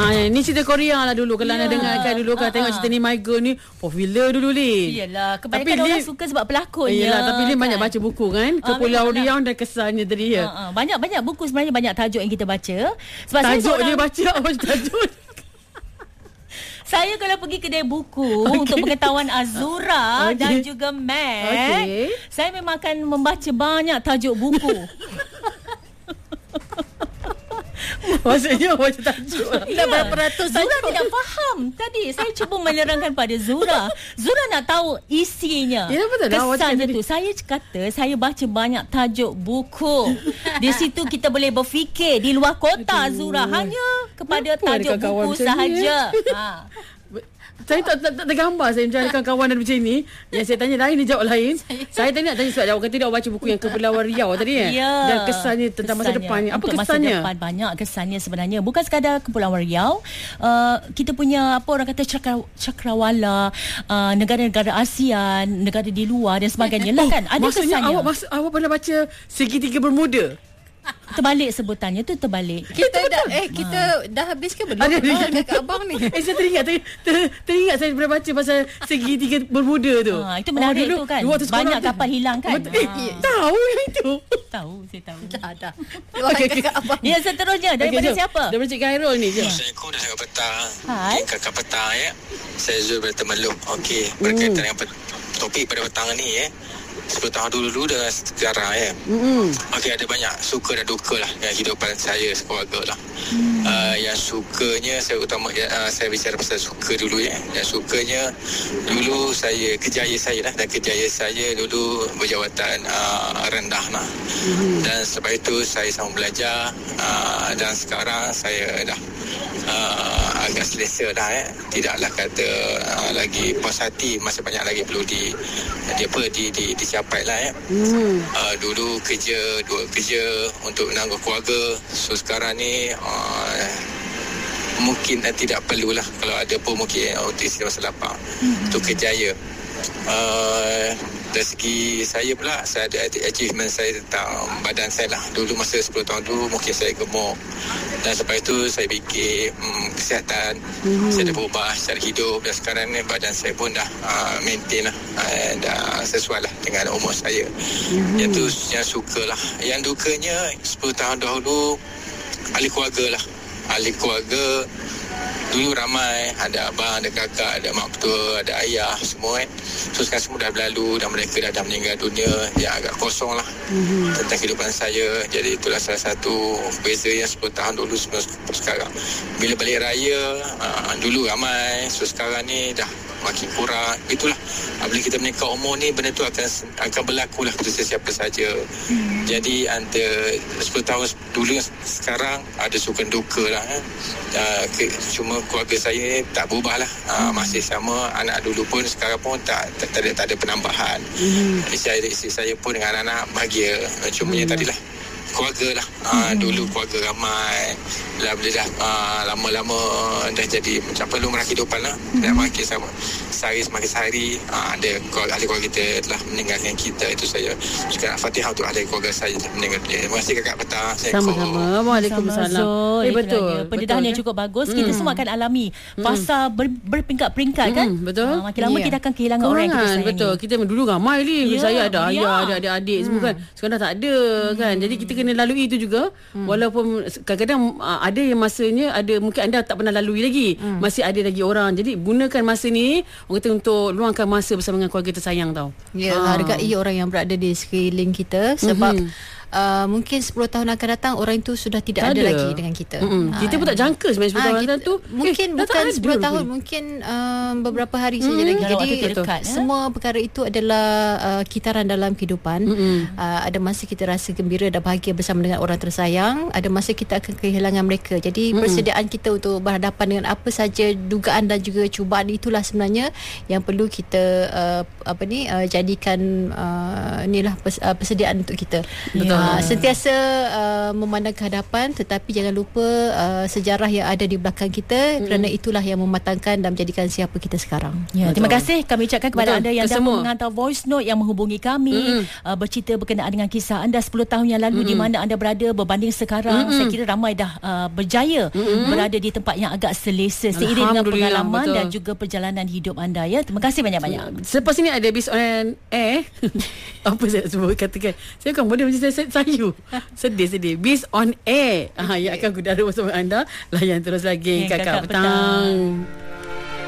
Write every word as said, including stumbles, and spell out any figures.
Ah, ni cerita Korea lah dulu. Kalau yeah. anda dengarkan dulu kan, tengok cerita ni My Girl ni popular dulu ni. Iyalah, kebanyakan orang Lin, suka sebab pelakonnya. Iyalah, tapi Lin kan? banyak baca buku kan, Kepulauan ah, Riau dan kesannya tadi ya. Ah, ah. Banyak-banyak buku sebenarnya, banyak tajuk yang kita baca. Sebab tajuk saya seorang, dia baca apa tajuk? Saya kalau pergi kedai buku okay. untuk pengetahuan Azura okay. dan juga Mac, okay. saya memang akan membaca banyak tajuk buku. Maksudnya macam tajuk lah. Ya. Berapa ratus Zura tajuk. Tidak faham. Tadi saya cuba menerangkan pada Zura. Zura nak tahu isinya. Ya, betul dah. Kesan itu. Saya kata saya baca banyak tajuk buku. Di situ kita boleh berfikir di luar kota. Aduh. Zura hanya kepada Kenapa tajuk buku sahaja. Ha. Saya tak, tak, tak tergambar saya mencari kawan dan macam ni. Yang saya tanya lain, dia jawab lain. Saya tanya nak tanya sebab awak kata dia baca buku yang Kepulauan Riau tadi kan. Ya. Dan kesannya tentang kesannya. masa depan. Apa Untuk kesannya? Masa depan banyak kesannya sebenarnya. Bukan sekadar Kepulauan Riau. Uh, kita punya apa orang kata cakra, cakrawala, uh, negara-negara ASEAN, negara di luar dan sebagainya lah kan. Ada maksudnya kesannya. Awak, mas- awak pernah baca Segitiga Bermuda? Terbalik sebutannya tu terbalik. Kita dah eh kita ha. dah habis ke belum? Ada ha, dekat abang ni. Eh saya teringat ter, ter, teringat saya pernah baca pasal Segitiga Bermuda tu. Ha, itu menarik oh, tu kan. Banyak tu, kapal hilang kan. Eh, ha. Tahu yang itu. Tahu, saya tahu. Dah dah. Okay, okay. Yang seterusnya daripada okay, siapa? Daripada Cik Khairul ni je. Assalamualaikum dan kakak petang. Hai. Kakak petang ya. Saya Zul dari Temeluk. Okey, berkaitan dengan topik pada petang ni ya. sepuluh tahun dulu dengan sekarang ya. Mm-hmm. Okey, ada banyak suka dan duka lah dalam kehidupan saya sekeluarga lah. Mm. Uh, yang sukanya saya utama uh, saya bicara pasal suka dulu ya. Yang sukanya dulu saya kejayaan saya lah, dan kejayaan saya dulu berjawatan uh, rendah lah. Mm-hmm. Dan sebab itu saya sama belajar uh, dan sekarang saya dah uh, agak selesa dah ya. Tidaklah kata uh, lagi puas hati, masih banyak lagi perlu di dia apa di di, di capai lah ya. Hmm. Uh, dulu kerja, dua kerja untuk menanggung keluarga. So sekarang ni uh, mungkin uh, tidak perlulah. Kalau ada pun mungkin uh, untuk isi masa lapang. Hmm. Untuk kejaya. Uh, dari segi saya pula, saya ada achievement saya tentang badan saya lah. Dulu masa sepuluh tahun dulu mungkin saya gemuk. Dan sebab itu saya fikir um, kesihatan. Mm-hmm. Saya dah berubah secara hidup. Dan sekarang ni badan saya pun dah uh, maintain lah. Uh, dah sesuai lah dengan umur saya. Mm-hmm. Yang tu yang suka lah. Yang dukanya sepuluh tahun dahulu ahli keluarga lah. Ahli keluarga dulu ramai, ada abang, ada kakak, ada mak mertua, ada ayah, semua kan. So sekarang semua dah berlalu dan mereka dah, dah meninggal dunia. Ya agak kosong lah mm-hmm. tentang kehidupan saya. Jadi itulah salah satu beza yang sepuluh tahun dulu sebelum sekarang. Bila balik raya, uh, dulu ramai. So sekarang ni dah makin kurang. Itulah, bila kita meningkat umur ni, benda tu akan akan berlaku lah kepada sesiapa saja. Hmm. Jadi antara sepuluh tahun dulu sekarang ada suka duka lah. Eh. Uh, ke, cuma keluarga saya tak berubah lah. Uh, masih sama. Anak dulu pun sekarang pun tak tak, tak, ada, tak ada penambahan. Hmm. Isteri, isteri saya pun dengan anak-anak bahagia. Cuma hmm. tadilah keluarga lah. Uh, hmm. Dulu keluarga ramai. Bila, bila dah uh, lama-lama dah jadi macam lumrah kehidupan lah. Hmm. Dan makin sama. Sehari semakin sehari uh, ada keluarga, ahli keluarga kita telah meninggalkan kita. Itu saya suka Fatihah untuk ahli keluarga saya meninggalkan dia. Terima kasih kakak petang. Sama-sama. Waalaikumsalam. Eh, betul. Pendedahan yang cukup bagus. Hmm. Kita semua akan alami fasa ber, berperingkat-peringkat kan. Hmm, betul. Uh, makin lama yeah. kita akan kehilangan Kurangan, orang yang kita sayangi. Betul. Kita dulu ramai ni. Yeah, saya ada yeah. ayah, ada adik-adik hmm. semua kan. Sekarang dah tak ada hmm. kan. Jadi kita kena lalui itu juga. Hmm. Walaupun kadang-kadang uh, ada yang masanya, ada mungkin anda tak pernah lalui lagi. Hmm. Masih ada lagi orang. Jadi gunakan masa ni, orang kata untuk luangkan masa bersama dengan keluarga tersayang tau. Ya, ha. Hargai orang yang berada di sekeliling kita. Sebab mm-hmm. Uh, mungkin sepuluh tahun akan datang orang itu sudah tidak tak ada. ada lagi dengan kita. Mm-hmm. Kita pun tak jangka sebenarnya sepuluh tahun kita, tu. Mungkin eh, bukan sepuluh tahun, pun. mungkin uh, beberapa hari mm-hmm. saja lagi. Jadi dekat, semua ya? perkara itu adalah uh, kitaran dalam kehidupan. Mm-hmm. Uh, ada masa kita rasa gembira dan bahagia bersama dengan orang tersayang. Ada masa kita akan kehilangan mereka. Jadi mm-hmm. persediaan kita untuk berhadapan dengan apa saja dugaan dan juga cubaan itulah sebenarnya yang perlu kita uh, apa ni uh, jadikan uh, inilah pers- uh, persediaan untuk kita. Betul. uh, sentiasa uh, memandang ke hadapan, tetapi jangan lupa uh, sejarah yang ada di belakang kita, mm. kerana itulah yang mematangkan dan menjadikan siapa kita sekarang. Ya, terima kasih kami ucapkan kepada Betul. anda yang dapat menghantar voice note, yang menghubungi kami, mm. uh, bercerita berkenaan dengan kisah anda sepuluh tahun yang lalu, mm. di mana anda berada berbanding sekarang. Mm. Saya kira ramai dah uh, berjaya mm. berada di tempat yang agak selesa seiring dengan pengalaman betul. dan juga perjalanan hidup anda. Ya, terima kasih banyak-banyak. Selepas ini ada Biz on Air. Apa saya sebut katakan? Saya kan boleh macam saya sayu. Sedih-sedih. Biz on Air. Ah, yang akan kudara bersama anda. Layan terus lagi hey, Kakak, Kakak Petang. Petang.